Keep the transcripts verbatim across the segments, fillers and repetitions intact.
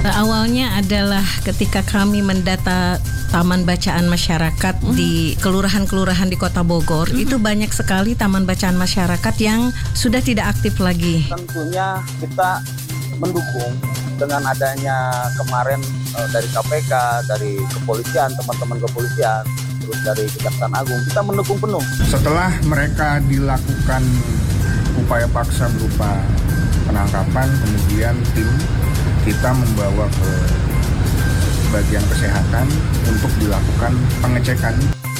Awalnya adalah ketika kami mendata taman bacaan masyarakat mm-hmm. di kelurahan-kelurahan di Kota Bogor, mm-hmm. itu banyak sekali taman bacaan masyarakat yang sudah tidak aktif lagi. Tentunya kita mendukung dengan adanya kemarin e, dari K P K, dari kepolisian, teman-teman kepolisian, terus dari Kejaksaan Agung, kita mendukung penuh. Setelah mereka dilakukan upaya paksa berupa penangkapan, kemudian tim kita membawa ke bagian kesehatan untuk dilakukan pengecekan.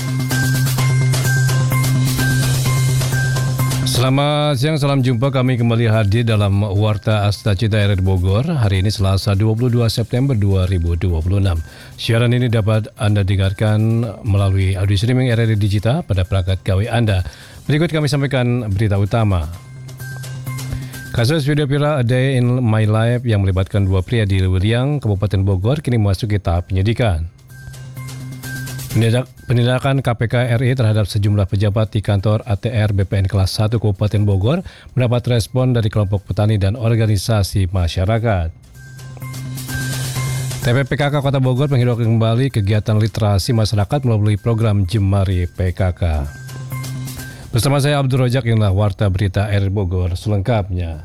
Selamat siang, salam jumpa. Kami kembali hadir dalam Warta Astacita R R Bogor. Hari ini Selasa dua puluh dua September dua ribu dua puluh enam. Siaran ini dapat Anda dengarkan melalui audio streaming R R Digital pada perangkat G W Anda. Berikut kami sampaikan berita utama. Kasus video viral A Day in My Life yang melibatkan dua pria di Lewiliang, Kabupaten Bogor kini memasuki tahap penyidikan. Penindakan K P K R I terhadap sejumlah pejabat di kantor A T R B P N kelas satu Kabupaten Bogor mendapat respon dari kelompok petani dan organisasi masyarakat. T P P K K Kota Bogor menghidupkan kembali kegiatan literasi masyarakat melalui program Jemari P K K. Bersama saya Abdul Rojak, inilah Warta Berita R R Bogor selengkapnya.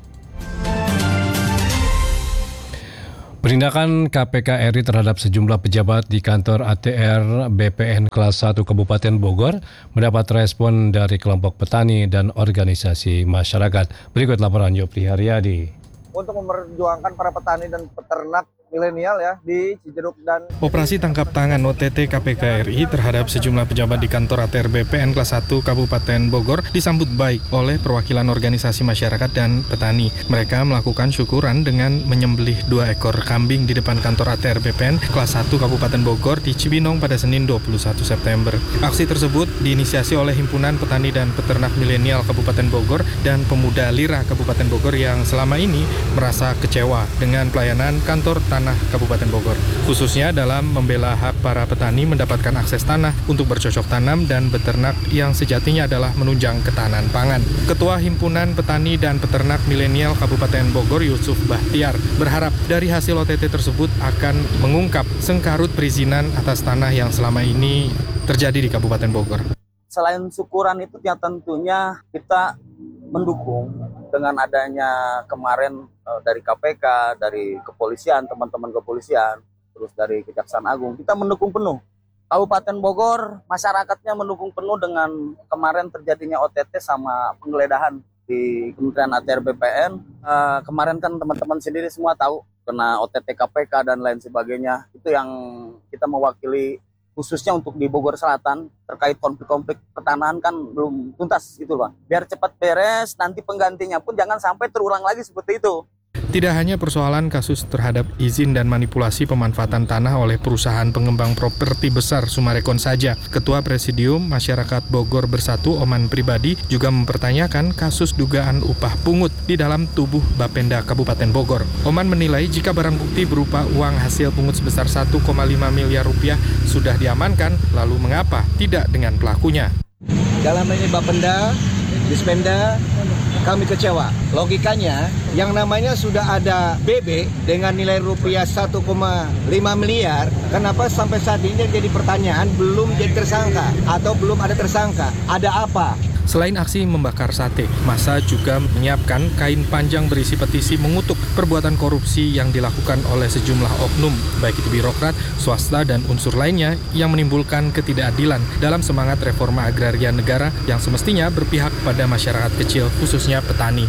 Penindakan K P K R I terhadap sejumlah pejabat di kantor A T R B P N kelas satu Kabupaten Bogor mendapat respon dari kelompok petani dan organisasi masyarakat. Berikut laporan Yopri Haryadi. Untuk memperjuangkan para petani dan peternak milenial ya di Cijeruk dan Operasi tangkap tangan O T T K P K R I terhadap sejumlah pejabat di kantor A T R B P N kelas satu Kabupaten Bogor disambut baik oleh perwakilan organisasi masyarakat dan petani. Mereka melakukan syukuran dengan menyembelih dua ekor kambing di depan kantor A T R B P N kelas satu Kabupaten Bogor di Cibinong pada Senin dua puluh satu September. Aksi tersebut diinisiasi oleh Himpunan Petani dan Peternak Milenial Kabupaten Bogor dan Pemuda Lira Kabupaten Bogor yang selama ini merasa kecewa dengan pelayanan kantor tanah Kabupaten Bogor, khususnya dalam membela hak para petani mendapatkan akses tanah untuk bercocok tanam dan beternak yang sejatinya adalah menunjang ketahanan pangan. Ketua Himpunan Petani dan Peternak Milenial Kabupaten Bogor, Yusuf Bahtiar, berharap dari hasil O T T tersebut akan mengungkap sengkarut perizinan atas tanah yang selama ini terjadi di Kabupaten Bogor. Selain syukuran itu ya tentunya kita mendukung dengan adanya kemarin e, dari K P K, dari kepolisian, teman-teman kepolisian, terus dari Kejaksaan Agung, kita mendukung penuh. Kabupaten Bogor, masyarakatnya mendukung penuh dengan kemarin terjadinya O T T sama penggeledahan di Kementerian A T R B P N. E, kemarin kan teman-teman sendiri semua tahu kena O T T K P K dan lain sebagainya. Itu yang kita mewakili khususnya untuk di Bogor Selatan terkait konflik-konflik pertanahan kan belum tuntas gitu Pak. Biar cepat beres, nanti penggantinya pun jangan sampai terulang lagi seperti itu. Tidak hanya persoalan kasus terhadap izin dan manipulasi pemanfaatan tanah oleh perusahaan pengembang properti besar Sumarekon saja. Ketua Presidium Masyarakat Bogor Bersatu, Oman Pribadi, juga mempertanyakan kasus dugaan upah pungut di dalam tubuh Bapenda Kabupaten Bogor. Oman menilai jika barang bukti berupa uang hasil pungut sebesar satu koma lima miliar rupiah sudah diamankan, lalu mengapa tidak dengan pelakunya? Dalam ini Bapenda, Dispenda, kami kecewa. Logikanya, yang namanya sudah ada B B dengan nilai rupiah satu koma lima miliar, kenapa sampai saat ini jadi pertanyaan belum jadi tersangka atau belum ada tersangka? Ada apa? Selain aksi membakar sate, massa juga menyiapkan kain panjang berisi petisi mengutuk perbuatan korupsi yang dilakukan oleh sejumlah oknum, baik itu birokrat, swasta, dan unsur lainnya yang menimbulkan ketidakadilan dalam semangat reforma agraria negara yang semestinya berpihak pada masyarakat kecil, khususnya petani.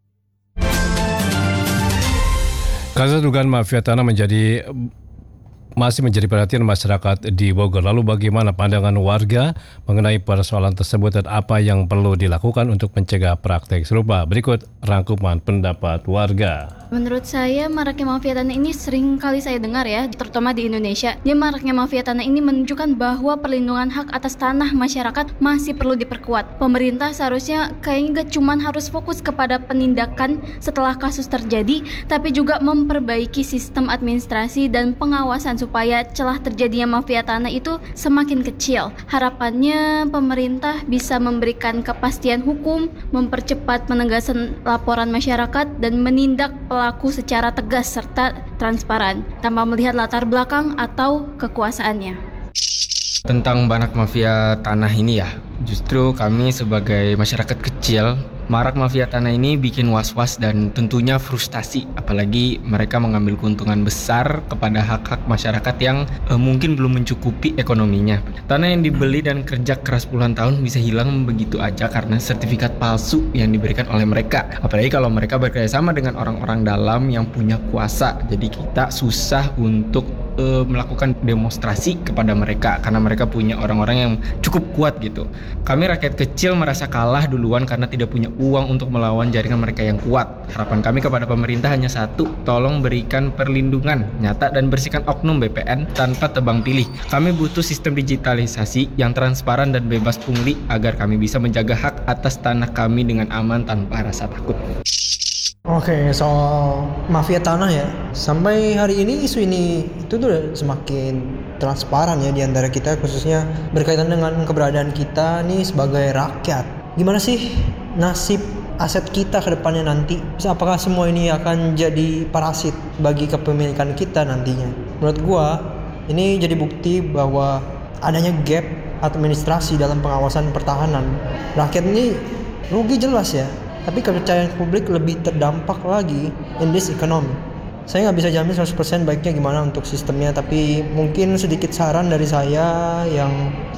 Kasus dugaan mafia tanah menjadi masih menjadi perhatian masyarakat di Bogor. Lalu bagaimana pandangan warga mengenai persoalan tersebut dan apa yang perlu dilakukan untuk mencegah praktek serupa? Berikut rangkuman pendapat warga. Menurut saya, maraknya mafia tanah ini sering kali saya dengar ya, terutama di Indonesia. Dia maraknya mafia tanah ini menunjukkan bahwa perlindungan hak atas tanah masyarakat masih perlu diperkuat. Pemerintah seharusnya kayaknya gak cuma harus fokus kepada penindakan setelah kasus terjadi, tapi juga memperbaiki sistem administrasi dan pengawasan supaya celah terjadinya mafia tanah itu semakin kecil. Harapannya pemerintah bisa memberikan kepastian hukum, mempercepat penegasan laporan masyarakat, dan menindak pelaku secara tegas serta transparan tanpa melihat latar belakang atau kekuasaannya. Tentang banak mafia tanah ini ya, justru kami sebagai masyarakat kecil, marak mafia tanah ini bikin was-was dan tentunya frustasi, apalagi mereka mengambil keuntungan besar kepada hak-hak masyarakat yang eh, mungkin belum mencukupi ekonominya. Tanah yang dibeli dan kerja keras puluhan tahun bisa hilang begitu aja karena sertifikat palsu yang diberikan oleh mereka. Apalagi kalau mereka bekerjasama dengan orang-orang dalam yang punya kuasa, jadi kita susah untuk eh, melakukan demonstrasi kepada mereka karena mereka punya orang-orang yang cukup kuat gitu. Kami rakyat kecil merasa kalah duluan karena tidak punya uang untuk melawan jaringan mereka yang kuat. Harapan kami kepada pemerintah hanya satu, tolong berikan perlindungan nyata dan bersihkan oknum B P N tanpa tebang pilih. Kami butuh sistem digitalisasi yang transparan dan bebas pungli agar kami bisa menjaga hak atas tanah kami dengan aman tanpa rasa takut. Oke, soal mafia tanah ya, sampai hari ini isu ini itu tuh udah semakin transparan ya di antara kita, khususnya berkaitan dengan keberadaan kita nih sebagai rakyat. Gimana sih nasib aset kita ke depannya nanti? Apakah semua ini akan jadi parasit bagi kepemilikan kita nantinya? Menurut gua, ini jadi bukti bahwa adanya gap administrasi dalam pengawasan pertahanan. Rakyat ini rugi jelas ya, tapi kepercayaan publik lebih terdampak lagi in this economy. Saya nggak bisa jamin seratus persen baiknya gimana untuk sistemnya, tapi mungkin sedikit saran dari saya yang